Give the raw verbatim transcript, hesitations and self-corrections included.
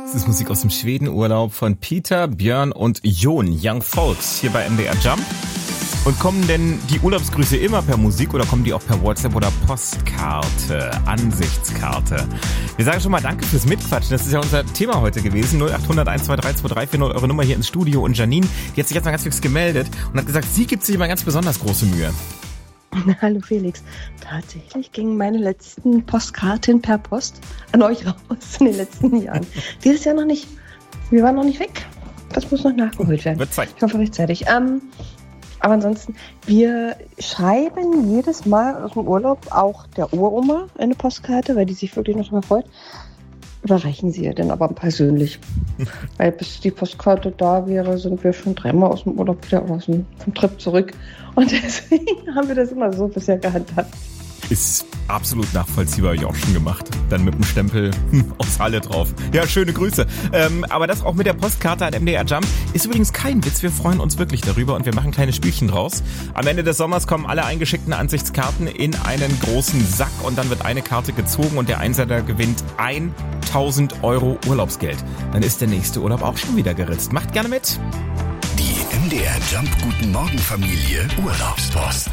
Das ist Musik aus dem Schwedenurlaub von Peter, Björn und Jon, Young Folks, hier bei M D R Jump. Und kommen denn die Urlaubsgrüße immer per Musik oder kommen die auch per WhatsApp oder Postkarte, Ansichtskarte? Wir sagen schon mal danke fürs Mitquatschen, das ist ja unser Thema heute gewesen. null acht hundert eins zwei drei zwei drei vier null, eure Nummer hier ins Studio. Und Janine, die hat sich jetzt mal ganz fix gemeldet und hat gesagt, sie gibt sich immer ganz besonders große Mühe. Hallo Felix. Tatsächlich gingen meine letzten Postkarten per Post an euch raus in den letzten Jahren. Dieses Jahr noch nicht. Wir waren noch nicht weg. Das muss noch nachgeholt werden. Wird Zeit. Ich hoffe rechtzeitig. Ähm, aber ansonsten, wir schreiben jedes Mal aus dem Urlaub auch der Uroma eine Postkarte, weil die sich wirklich noch mal freut. Überreichen sie ihr denn aber persönlich. Weil bis die Postkarte da wäre, sind wir schon dreimal aus dem Urlaub wieder aus dem, vom Trip zurück. Und deswegen haben wir das immer so bisher gehandhabt. Ist absolut nachvollziehbar, habe ich auch schon gemacht. Dann mit dem Stempel hm, aus Halle drauf. Ja, schöne Grüße. Ähm, aber das auch mit der Postkarte an M D R Jump ist übrigens kein Witz. Wir freuen uns wirklich darüber und wir machen kleine Spielchen draus. Am Ende des Sommers kommen alle eingeschickten Ansichtskarten in einen großen Sack und dann wird eine Karte gezogen und der Einsender gewinnt tausend Euro Urlaubsgeld. Dann ist der nächste Urlaub auch schon wieder geritzt. Macht gerne mit. Die M D R Jump Guten Morgen Familie Urlaubspost.